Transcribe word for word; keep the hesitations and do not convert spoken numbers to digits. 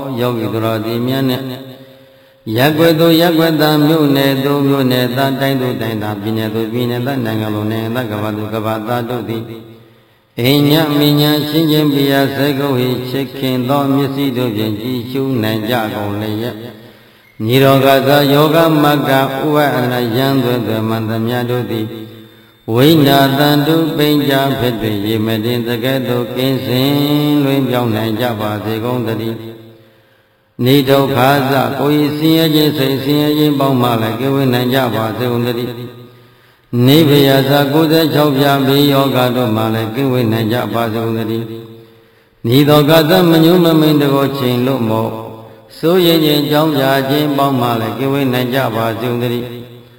ယောဂီတော်ဒီမြတ်နဲ့ရက်ွယ်သူရက်ွယ်သားမြို့နယ်သူမြို့နယ်သားတိုင်းသူတိုင်းသားပြည်နယ်သူပြည်နယ်သားနိုင်ငံလုံးနိုင်ငံသားကမ္ဘာသူကမ္ဘာသားတို့သည်အိညာမိညာရှင်းချင်းပြရာစေကုဟိချစ်ခင်သောမျက်စိတို့ဖြင့်ကြည်ရှုနိုင်ကြကုန်လျက်ညီတော်ကသာယောဂမကဥပအနယံသွဲသွဲမန္တမြတ်တို့သည်ဝိညာတန်တုပိဉ္ကြဖြစ်တွင်ရေမတင်တကဲ့သို့ကင်းစင်လွင်ပြောင်းနိုင်ကြပါစေကုန်သတည်းနေဒုက္ခသကိုယ်ဆင်းရဲခြင်းစိတ်ဆင်းရဲခြင်းပေါင်းမှလည်းကင်းဝေးနိုင်ကြပါစေကုန်သတည်းနိဗ္ဗယသကိုယ်သက်၆ပြားဘေးယောဂတို့မှလည်းကင်းဝေးနိုင်ကြပါစေကုန်သတည်းဤသောကသမညုမမိန်တကိုချိန်လို့မို့စိုးရိမ်ခြင်းကြောင့်ကြာခြင်းပေါင်းမှလည်းကင်းဝေးနိုင်ကြပါစေကုန်သတည်း